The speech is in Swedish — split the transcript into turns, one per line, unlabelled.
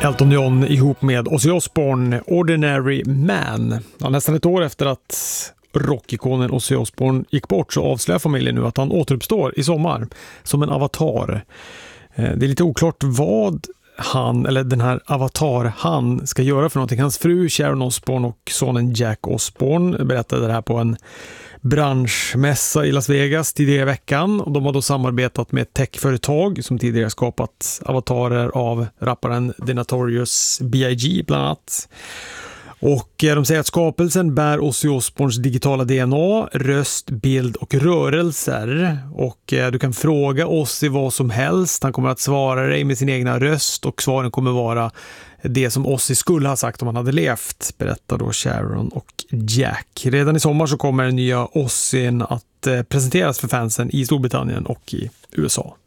Elton John ihop med Ozzy Osbourne, Ordinary Man. Ja, nästan ett år efter att rockikonen Ozzy Osbourne gick bort så avslöjar familjen nu att han återuppstår i sommar som en avatar. Det är lite oklart vad han, eller den här avatar han, ska göra för någonting. Hans fru Sharon Osbourne och sonen Jack Osbourne berättade det här på en branschmässa i Las Vegas tidigare i veckan, och de har då samarbetat med ett techföretag som tidigare skapat avatarer av rapparen The Notorious B.I.G. bland annat. Och de säger att skapelsen bär Ozzy Osbournes digitala DNA, röst, bild och rörelser. Och du kan fråga Ozzy vad som helst. Han kommer att svara dig med sin egna röst, och svaren kommer vara det som Ozzy skulle ha sagt om han hade levt, berättar då Sharon och Jack. Redan i sommar så kommer den nya Ozzyn att presenteras för fansen i Storbritannien och i USA.